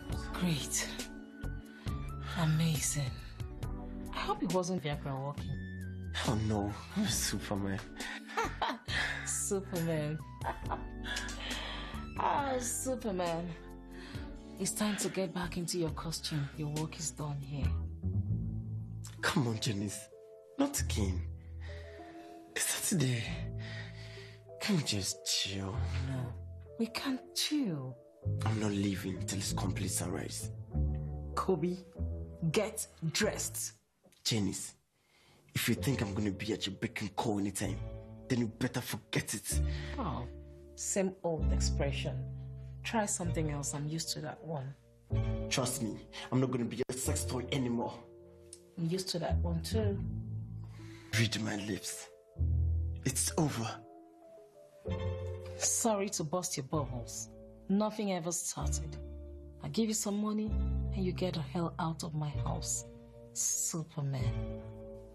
Great. Amazing. I hope it wasn't Viagra walking. Oh no, I'm Superman. Superman. Superman. It's time to get back into your costume. Your work is done here. Come on, Janice. Not again. It's Saturday. Can we just chill? No, we can't chill. I'm not leaving till it's complete sunrise. Kobe, get dressed. Janice, if you think I'm gonna be at your beck and call anytime, then you better forget it. Oh, same old expression. Try something else. I'm used to that one. Trust me, I'm not gonna be a sex toy anymore. I'm used to that one too. Read my lips. It's over. Sorry to bust your bubbles. Nothing ever started. I give you some money and you get the hell out of my house. Superman.